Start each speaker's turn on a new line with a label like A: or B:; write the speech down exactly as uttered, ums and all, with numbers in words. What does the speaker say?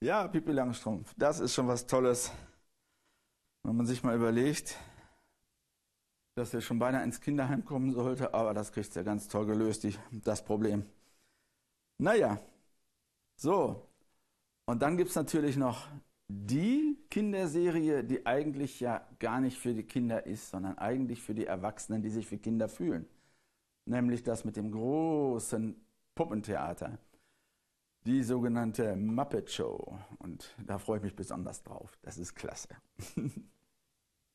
A: Ja, Pippi Langstrumpf, das ist schon was Tolles, wenn man sich mal überlegt, dass er schon beinahe ins Kinderheim kommen sollte, aber das kriegt er ganz toll gelöst, die, das Problem. Naja, so. Und dann gibt es natürlich noch die Kinderserie, die eigentlich ja gar nicht für die Kinder ist, sondern eigentlich für die Erwachsenen, die sich für Kinder fühlen. Nämlich das mit dem großen Puppentheater. Die sogenannte Muppet Show. Und da freue ich mich besonders drauf. Das ist klasse.